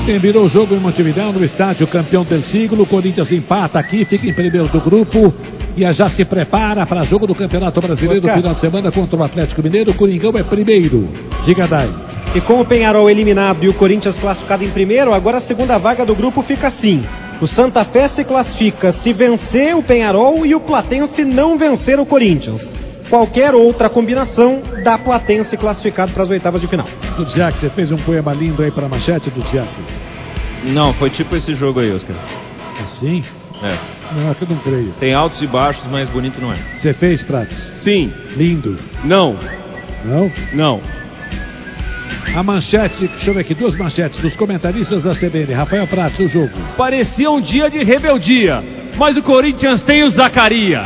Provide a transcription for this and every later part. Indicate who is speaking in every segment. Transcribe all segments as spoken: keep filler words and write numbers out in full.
Speaker 1: Terminou o jogo em Montevidéu, no estádio campeão del siglo. O Corinthians empata aqui, fica em primeiro do grupo e já se prepara para jogo do Campeonato Brasileiro no final de semana contra o Atlético Mineiro. O Coringão é primeiro. Diga, Dai.
Speaker 2: E com o Peñarol eliminado e o Corinthians classificado em primeiro, agora a segunda vaga do grupo fica assim. O Santa Fé se classifica se vencer o Peñarol e o Platense não vencer o Corinthians. Qualquer outra combinação dá Platense classificado para as oitavas de final.
Speaker 1: Dudziak, você fez um poema lindo aí para a manchete, Dudziak?
Speaker 3: Não, foi tipo esse jogo aí, Oscar.
Speaker 1: Assim?
Speaker 3: É.
Speaker 1: Não, que eu não creio.
Speaker 3: Tem altos e baixos, mas bonito não é.
Speaker 1: Você fez, Pratos?
Speaker 3: Sim.
Speaker 1: Lindo.
Speaker 3: Não.
Speaker 1: Não?
Speaker 3: Não.
Speaker 1: A manchete, deixa eu ver aqui, duas manchetes dos comentaristas da C B N. Rafael Pratos, o jogo.
Speaker 4: Parecia um dia de rebeldia, mas o Corinthians tem o Zacaria.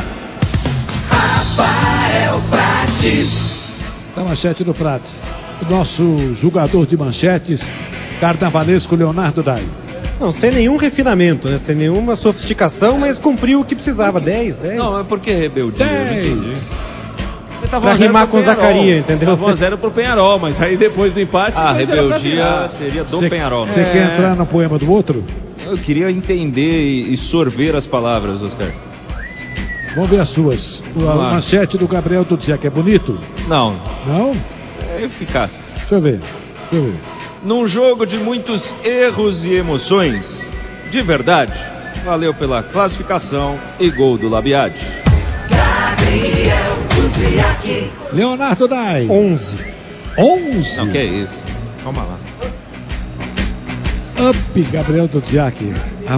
Speaker 5: Rafael Prates.
Speaker 1: A manchete do Prates. O nosso jogador de manchetes, carnavalesco Leonardo Dai.
Speaker 2: Não, sem nenhum refinamento, né? Sem nenhuma sofisticação, mas cumpriu o que precisava. dez, dez.
Speaker 3: Não, é porque rebeldia.
Speaker 1: dez.
Speaker 2: Pra rimar com o Zacaria, entendeu?
Speaker 4: Tava um a zero pro Peñarol, mas aí depois do empate...
Speaker 3: A rebeldia seria do
Speaker 1: Cê,
Speaker 3: Peñarol.
Speaker 1: Você
Speaker 3: É.
Speaker 1: quer entrar no poema do outro?
Speaker 3: Eu queria entender e, e sorver as palavras, Oscar.
Speaker 1: Vamos ver as suas. A
Speaker 3: Vamos
Speaker 1: manchete do Gabriel Dudziak é bonito?
Speaker 3: Não.
Speaker 1: Não?
Speaker 3: É eficaz.
Speaker 1: Deixa eu ver. Deixa eu ver.
Speaker 3: Num jogo de muitos erros e emoções, de verdade, valeu pela classificação e gol do Labiade.
Speaker 5: Gabriel Dudziak.
Speaker 1: Leonardo Dai.
Speaker 2: onze.
Speaker 1: onze?
Speaker 3: Não, que é isso? Calma lá.
Speaker 1: Up, Gabriel Dudziak.